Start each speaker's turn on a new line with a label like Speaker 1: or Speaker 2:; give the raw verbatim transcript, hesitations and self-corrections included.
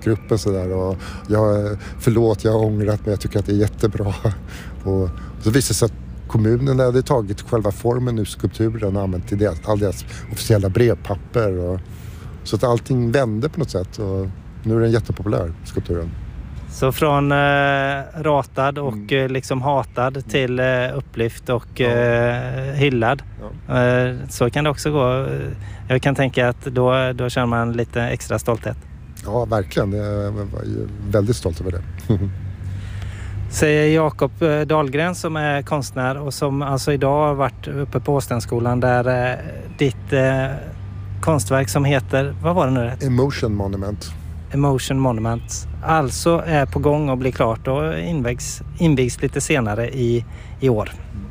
Speaker 1: Facebookgruppen sådär och jag, förlåt, jag har ångrat men jag tycker att det är jättebra. Och så visade det sig att kommunen hade tagit själva formen ur skulpturen och använt till deras, all deras officiella brevpapper. Och, så att allting vände på något sätt och nu är den jättepopulär, skulpturen.
Speaker 2: Så från eh, ratad och mm. eh, liksom hatad till eh, upplyft och ja. eh, hyllad. Ja. Eh, så kan det också gå. Jag kan tänka att då, då känner man lite extra stolthet.
Speaker 1: Ja, verkligen. Jag var väldigt stolt över det.
Speaker 2: Säger Jakob Dahlgren som är konstnär och som alltså idag har varit uppe på Åstenskolan där eh, ditt eh, konstverk som heter, vad var det nu?
Speaker 1: Emotion Monument.
Speaker 2: Emotion Monument. Alltså är på gång och blir klart och invigs, invigs lite senare i, i år.